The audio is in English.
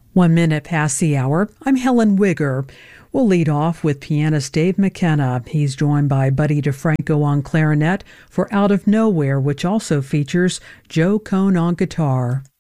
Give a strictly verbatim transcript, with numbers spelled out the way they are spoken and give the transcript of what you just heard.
One minute past the hour, I'm Helen Wigger. We'll lead off with pianist Dave McKenna. He's joined by Buddy DeFranco on clarinet for Out of Nowhere, which also features Joe Cohn on guitar.